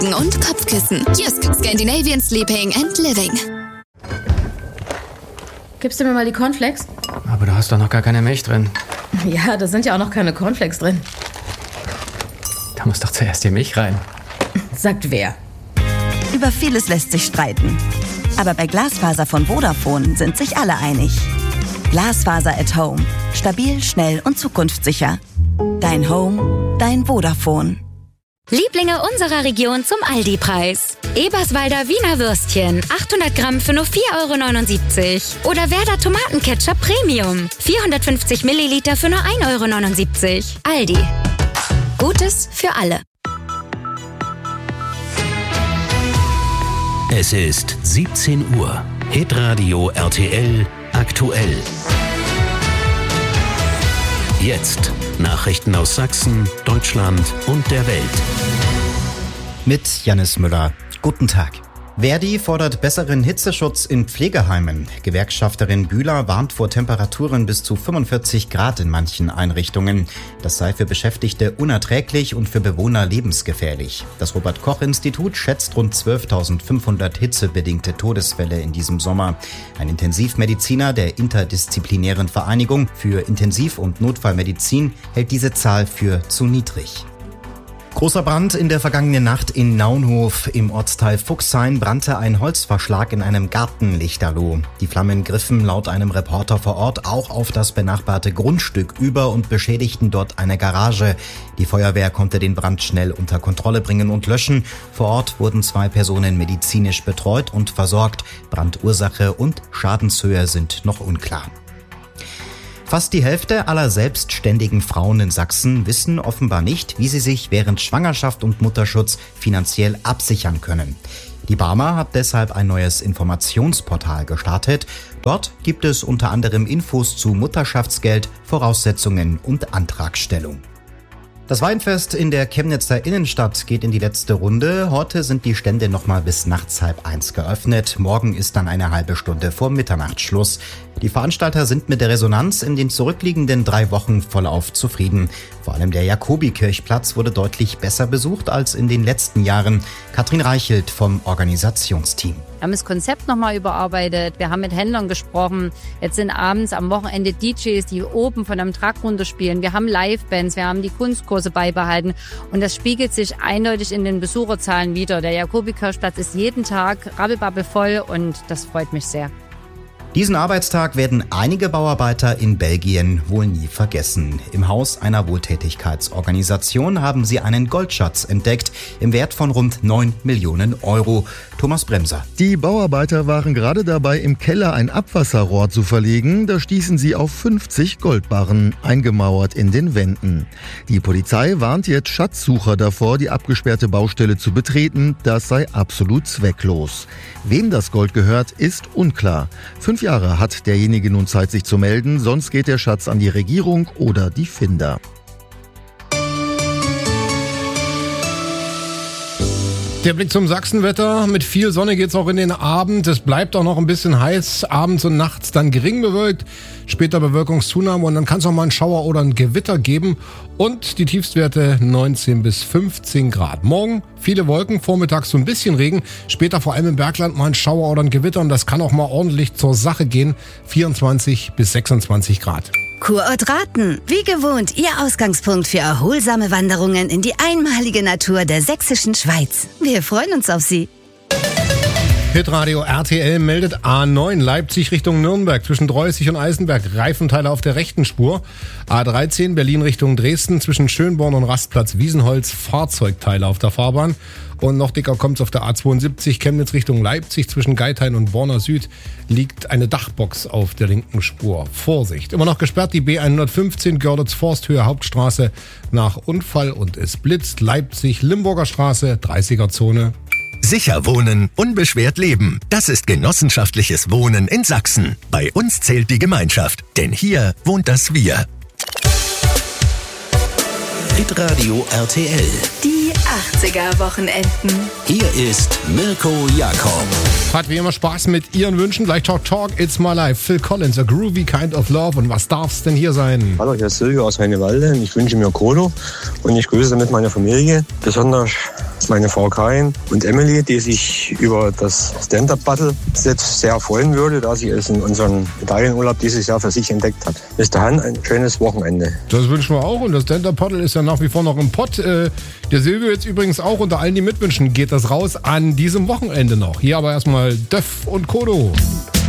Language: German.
Decken und Kopfkissen. Just Scandinavian Sleeping and Living. Gibst du mir mal die Cornflakes? Aber da hast doch noch gar keine Milch drin. Ja, da sind ja auch noch keine Cornflakes drin. Da muss doch zuerst die Milch rein. Sagt wer? Über vieles lässt sich streiten. Aber bei Glasfaser von Vodafone sind sich alle einig. Glasfaser at Home. Stabil, schnell und zukunftssicher. Dein Home, dein Vodafone. Lieblinge unserer Region zum Aldi-Preis. Eberswalder Wiener Würstchen, 800 Gramm für nur 4,79 €. Oder Werder Tomatenketchup Premium, 450 Milliliter für nur 1,79 €. Aldi. Gutes für alle. Es ist 17 Uhr. Hitradio RTL aktuell. Jetzt Nachrichten aus Sachsen, Deutschland und der Welt. Mit Jannis Müller. Guten Tag. Verdi fordert besseren Hitzeschutz in Pflegeheimen. Gewerkschafterin Bühler warnt vor Temperaturen bis zu 45 Grad in manchen Einrichtungen. Das sei für Beschäftigte unerträglich und für Bewohner lebensgefährlich. Das Robert-Koch-Institut schätzt rund 12.500 hitzebedingte Todesfälle in diesem Sommer. Ein Intensivmediziner der interdisziplinären Vereinigung für Intensiv- und Notfallmedizin hält diese Zahl für zu niedrig. Großer Brand in der vergangenen Nacht in Naunhof. Im Ortsteil Fuchshain brannte ein Holzverschlag in einem Garten lichterloh. Die Flammen griffen laut einem Reporter vor Ort auch auf das benachbarte Grundstück über und beschädigten dort eine Garage. Die Feuerwehr konnte den Brand schnell unter Kontrolle bringen und löschen. Vor Ort wurden 2 Personen medizinisch betreut und versorgt. Brandursache und Schadenshöhe sind noch unklar. Fast die Hälfte aller selbstständigen Frauen in Sachsen wissen offenbar nicht, wie sie sich während Schwangerschaft und Mutterschutz finanziell absichern können. Die Barmer hat deshalb ein neues Informationsportal gestartet. Dort gibt es unter anderem Infos zu Mutterschaftsgeld, Voraussetzungen und Antragstellung. Das Weinfest in der Chemnitzer Innenstadt geht in die letzte Runde. Heute sind die Stände nochmal bis nachts 12:30 geöffnet. Morgen ist dann eine halbe Stunde vor Mitternacht Schluss. Die Veranstalter sind mit der Resonanz in den zurückliegenden 3 Wochen vollauf zufrieden. Vor allem der Jakobikirchplatz wurde deutlich besser besucht als in den letzten Jahren. Katrin Reichelt vom Organisationsteam. Wir haben das Konzept nochmal überarbeitet, wir haben mit Händlern gesprochen. Jetzt sind abends am Wochenende DJs, die oben von einem Truck runterspielen. Wir haben Livebands, wir haben die Kunstkurse beibehalten. Und das spiegelt sich eindeutig in den Besucherzahlen wider. Der Jakobikirchplatz ist jeden Tag rabbelbabbel voll und das freut mich sehr. Diesen Arbeitstag werden einige Bauarbeiter in Belgien wohl nie vergessen. Im Haus einer Wohltätigkeitsorganisation haben sie einen Goldschatz entdeckt im Wert von rund 9 Millionen €. Thomas Bremser. Die Bauarbeiter waren gerade dabei, im Keller ein Abwasserrohr zu verlegen. Da stießen sie auf 50 Goldbarren, eingemauert in den Wänden. Die Polizei warnt jetzt Schatzsucher davor, die abgesperrte Baustelle zu betreten. Das sei absolut zwecklos. Wem das Gold gehört, ist unklar. 5 Jahre hat derjenige nun Zeit, sich zu melden, sonst geht der Schatz an die Regierung oder die Finder. Der Blick zum Sachsenwetter. Mit viel Sonne geht's auch in den Abend. Es bleibt auch noch ein bisschen heiß. Abends und nachts dann gering bewölkt. Später Bewölkungszunahme und dann kann es auch mal einen Schauer oder ein Gewitter geben. Und die Tiefstwerte 19 bis 15 Grad. Morgen viele Wolken, vormittags so ein bisschen Regen. Später vor allem im Bergland mal ein Schauer oder ein Gewitter. Und das kann auch mal ordentlich zur Sache gehen. 24 bis 26 Grad. Kurort Raten, wie gewohnt, Ihr Ausgangspunkt für erholsame Wanderungen in die einmalige Natur der sächsischen Schweiz. Wir freuen uns auf Sie. Hitradio RTL meldet A9 Leipzig Richtung Nürnberg zwischen Dreußig und Eisenberg. Reifenteile auf der rechten Spur. A13 Berlin Richtung Dresden zwischen Schönborn und Rastplatz Wiesenholz. Fahrzeugteile auf der Fahrbahn. Und noch dicker kommt's auf der A72 Chemnitz Richtung Leipzig zwischen Geithain und Borna Süd liegt eine Dachbox auf der linken Spur. Vorsicht! Immer noch gesperrt die B115 Görlitz-Forsthöhe Hauptstraße nach Unfall und es blitzt. Leipzig Limburger Straße 30er-Zone. Sicher wohnen, unbeschwert leben. Das ist genossenschaftliches Wohnen in Sachsen. Bei uns zählt die Gemeinschaft, denn hier wohnt das Wir. Hitradio RTL. Die 80er Wochenenden. Hier ist Mirko Jakob. hat wie immer Spaß mit ihren Wünschen. Gleich Talk, It's My Life. Phil Collins, A Groovy Kind of Love. Und was darf's denn hier sein? Hallo, hier ist Silvio aus Heinewalde. Ich wünsche mir Kodo und ich grüße damit meine Familie. Besonders meine Frau Karin und Emily, die sich über das Stand-Up-Battle-Set sehr freuen würde, da sie es in unserem Italienurlaub dieses Jahr für sich entdeckt hat. Bis dahin ein schönes Wochenende. Das wünschen wir auch und das Stand-Up-Paddle ist ja nach wie vor noch im Pott. Der Silvio jetzt übrigens auch unter allen, die mitwünschen, geht das raus an diesem Wochenende noch. Hier aber erstmal Döff und Kodo.